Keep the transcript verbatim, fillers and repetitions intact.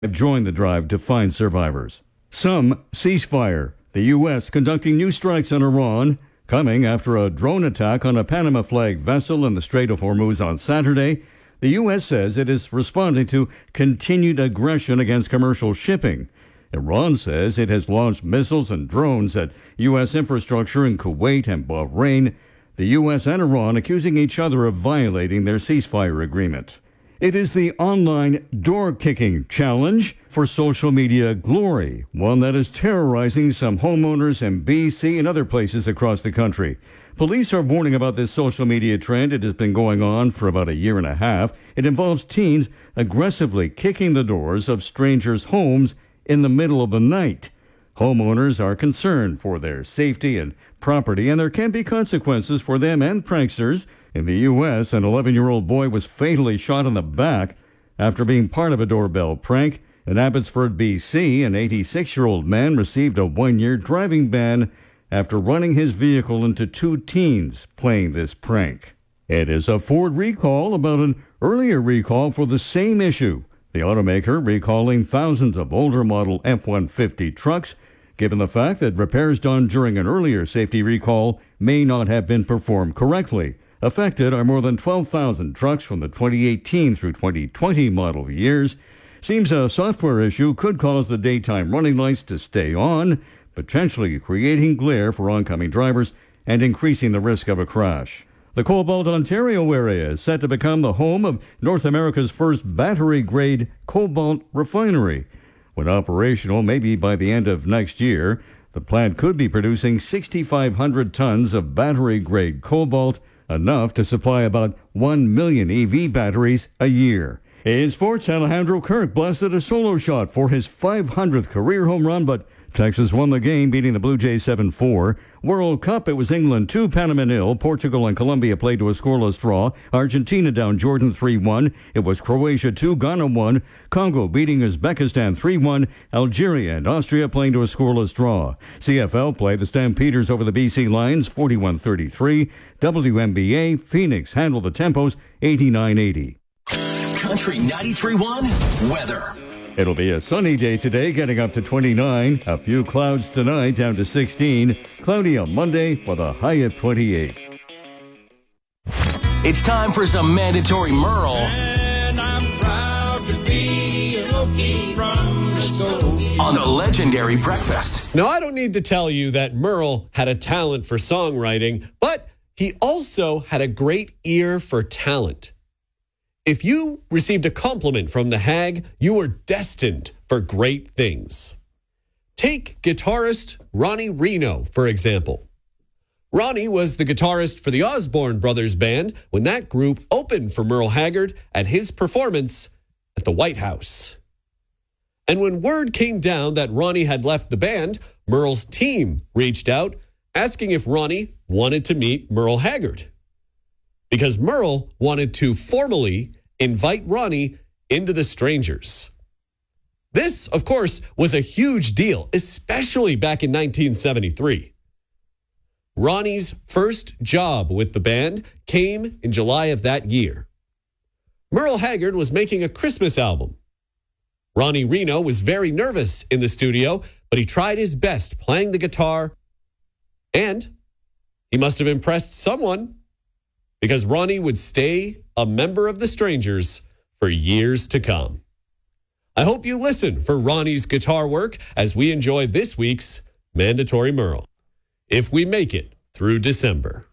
have joined the drive to find survivors. Some ceasefire. The U S conducting new strikes on Iran, coming after a drone attack on a Panama flag vessel in the Strait of Hormuz on Saturday. The U S says it is responding to continued aggression against commercial shipping. Iran says it has launched missiles and drones at U S infrastructure in Kuwait and Bahrain. The U S and Iran accusing each other of violating their ceasefire agreement. It is the online door-kicking challenge for social media glory, one that is terrorizing some homeowners in B C and other places across the country. Police are warning about this social media trend. It has been going on for about a year and a half. It involves teens aggressively kicking the doors of strangers' homes in the middle of the night. Homeowners are concerned for their safety and property, and there can be consequences for them and pranksters. In the U S, an eleven-year-old boy was fatally shot in the back after being part of a doorbell prank. In Abbotsford, B C, an eighty-six-year-old man received a one-year driving ban after running his vehicle into two teens playing this prank. It is a Ford recall about an earlier recall for the same issue. The automaker recalling thousands of older model F one fifty trucks, given the fact that repairs done during an earlier safety recall may not have been performed correctly. Affected are more than twelve thousand trucks from the twenty eighteen through twenty twenty model years. Seems a software issue could cause the daytime running lights to stay on, potentially creating glare for oncoming drivers and increasing the risk of a crash. The Cobalt, Ontario area is set to become the home of North America's first battery-grade cobalt refinery. When operational, maybe by the end of next year, the plant could be producing six thousand five hundred tons of battery-grade cobalt, enough to supply about one million E V batteries a year. In sports, Alejandro Kirk blasted a solo shot for his five hundredth career home run, but Texas won the game, beating the Blue Jays seven four. World Cup, it was England two, Panama nil. Portugal and Colombia played to a scoreless draw. Argentina down Jordan three one. It was Croatia two, Ghana one. Congo beating Uzbekistan three one. Algeria and Austria playing to a scoreless draw. C F L play, the Stampeders over the B C Lions forty-one thirty-three. W N B A, Phoenix handled the Tempos eighty-nine eighty. Country ninety-three point one weather. It'll be a sunny day today, getting up to twenty-nine. A few clouds tonight, down to sixteen. Cloudy on Monday with a high of twenty-eight. It's time for some mandatory Merle. And I'm proud to be a Okie from the school. On the legendary breakfast. Now, I don't need to tell you that Merle had a talent for songwriting, but he also had a great ear for talent. If you received a compliment from the Hag, you were destined for great things. Take guitarist Ronnie Reno, for example. Ronnie was the guitarist for the Osborne Brothers Band when that group opened for Merle Haggard at his performance at the White House. And when word came down that Ronnie had left the band, Merle's team reached out asking if Ronnie wanted to meet Merle Haggard, because Merle wanted to formally invite Ronnie into the Strangers. This, of course, was a huge deal, especially back in nineteen seventy-three. Ronnie's first job with the band came in July of that year. Merle Haggard was making a Christmas album. Ronnie Reno was very nervous in the studio, but he tried his best playing the guitar, and he must have impressed someone, because Ronnie would stay a member of the Strangers for years to come. I hope you listen for Ronnie's guitar work as we enjoy this week's Mandatory Merle, if we make it through December.